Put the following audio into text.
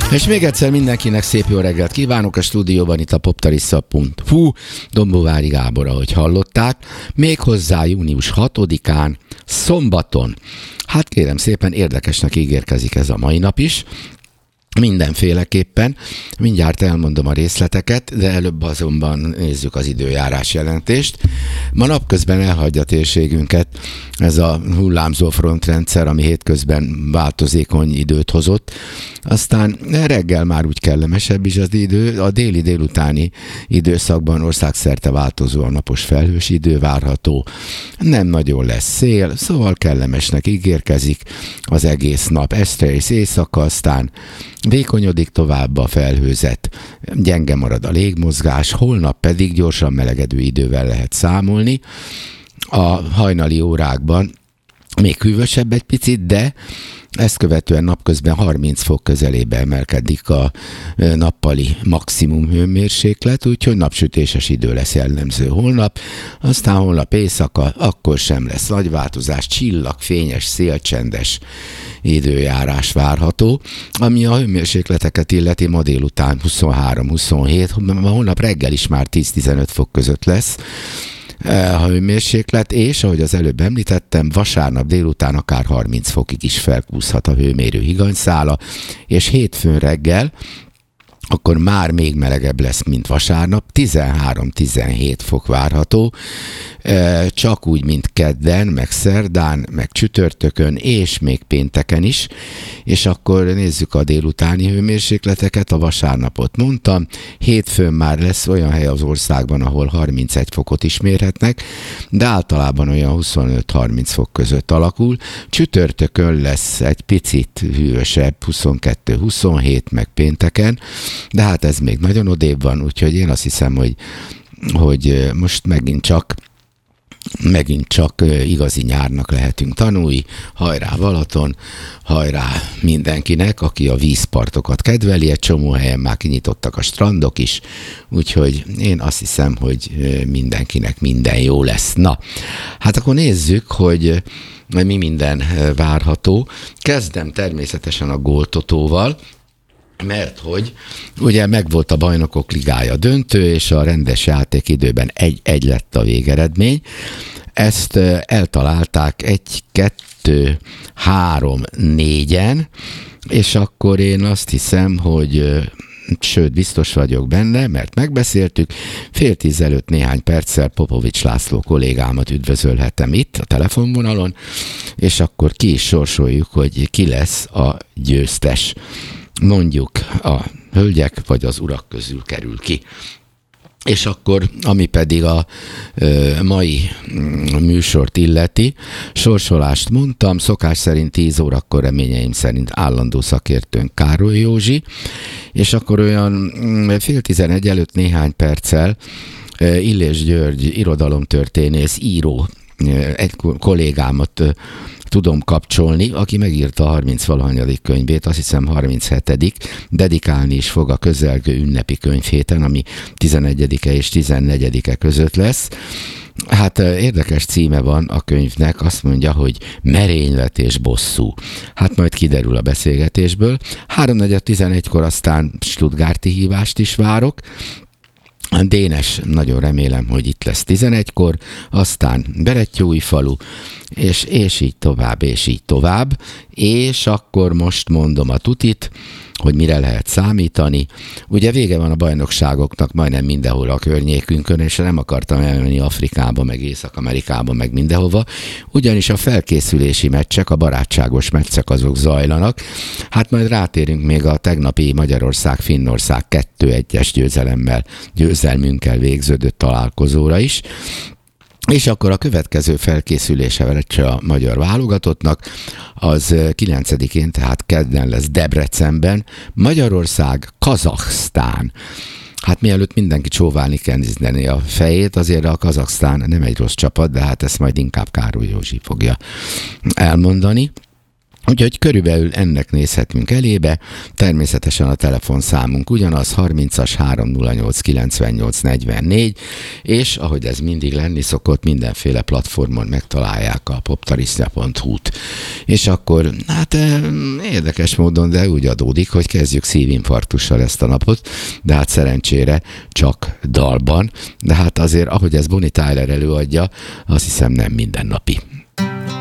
És még egyszer mindenkinek szép jó reggelt kívánok a stúdióban, itt a poptarissa.hu, Dombovári Gábor, ahogy hallották, méghozzá június 6-án, szombaton. Hát kérem szépen, érdekesnek ígérkezik ez a mai nap is, mindenféleképpen. Mindjárt elmondom a részleteket, de előbb azonban nézzük az időjárás jelentést. Ma napközben elhagyja térségünket ez a hullámzó frontrendszer, ami hétközben változékony időt hozott. Aztán reggel már úgy kellemesebb is az idő, a déli-délutáni időszakban országszerte változóan napos felhős idő várható. Nem nagyon lesz szél, szóval kellemesnek ígérkezik az egész nap. Este és éjszaka, aztán vékonyodik tovább a felhőzet, gyenge marad a légmozgás, holnap pedig gyorsan melegedő idővel lehet számolni. A hajnali órákban még hűvösebb egy picit, de ezt követően napközben 30 fok közelébe emelkedik a nappali maximum hőmérséklet, úgyhogy napsütéses idő lesz jellemző holnap, aztán holnap éjszaka akkor sem lesz nagy változás, csillagfényes, szélcsendes időjárás várható, ami a hőmérsékleteket illeti ma délután 23-27, holnap reggel is már 10-15 fok között lesz a hőmérséklet, és ahogy az előbb említettem, vasárnap délután akár 30 fokig is felkúszhat a hőmérő higanyszála, és hétfőn reggel akkor már még melegebb lesz, mint vasárnap, 13-17 fok várható, csak úgy, mint kedden, meg szerdán, meg csütörtökön, és még pénteken is, és akkor nézzük a délutáni hőmérsékleteket, a vasárnapot mondtam, hétfőn már lesz olyan hely az országban, ahol 31 fokot is mérhetnek, de általában olyan 25-30 fok között alakul, csütörtökön lesz egy picit hűvösebb, 22-27, meg pénteken, de hát ez még nagyon odébb van, úgyhogy én azt hiszem, hogy most megint csak igazi nyárnak lehetünk tanulni. Hajrá Balaton, hajrá mindenkinek, aki a vízpartokat kedveli, egy csomó helyen már kinyitottak a strandok is, úgyhogy én azt hiszem, hogy mindenkinek minden jó lesz. Na, hát akkor nézzük, hogy mi minden várható. Kezdem természetesen a góltotóval, mert hogy ugye megvolt a Bajnokok Ligája döntő, és a rendes játékidőben 1-1 lett a végeredmény. Ezt eltalálták 1-2-3-4-en, és akkor én azt hiszem, hogy sőt, biztos vagyok benne, mert megbeszéltük, 9:30 előtt néhány perccel Popovics László kollégámat üdvözölhetem itt a telefonvonalon, és akkor ki is sorsoljuk, hogy ki lesz a győztes. Mondjuk a hölgyek vagy az urak közül kerül ki. És akkor, ami pedig a mai műsort illeti, sorsolást mondtam, szokás szerint 10 órakor, reményeim szerint állandó szakértőnk Károly Józsi, és akkor olyan 9:30 előtt néhány perccel Illés György irodalomtörténész, író, egy kollégámat tudom kapcsolni, aki megírta a 30-valahanyadik könyvét, azt hiszem 37. dedikálni is fog a közelgő ünnepi könyvhéten, ami 11-e és 14-e között lesz. Hát érdekes címe van a könyvnek, azt mondja, hogy Merénylet és bosszú. Hát majd kiderül a beszélgetésből. 3:11-kor aztán stuttgarti hívást is várok. Dénes, nagyon remélem, hogy itt lesz 11-kor, aztán Berettyóújfalu, és így tovább, és akkor most mondom a tutit, hogy mire lehet számítani. Ugye vége van a bajnokságoknak majdnem mindenhol a környékünkön, és nem akartam elmenni Afrikába, meg Észak-Amerikába, meg mindenhova, ugyanis a felkészülési meccsek, a barátságos meccsek azok zajlanak. Hát majd rátérünk még a tegnapi Magyarország-Finnország 2-1-es győzelmünkkel végződött találkozóra is. És akkor a következő felkészülése a magyar válogatottnak, az 9-én, tehát kedden lesz Debrecenben, Magyarország, Kazaksztán. Hát mielőtt mindenki csóválni kezdeni a fejét, azért a Kazaksztán nem egy rossz csapat, de hát ezt majd inkább Károly Józsi fogja elmondani. Úgyhogy körülbelül ennek nézhetünk elébe, természetesen a telefonszámunk ugyanaz, 30-as 308 98 44, és ahogy ez mindig lenni szokott, mindenféle platformon megtalálják a poptarisztia.hu-t. És akkor, hát érdekes módon, de úgy adódik, hogy kezdjük szívinfarktussal ezt a napot, de hát szerencsére csak dalban, de hát azért, ahogy ez Bonnie Tyler előadja, azt hiszem nem mindennapi.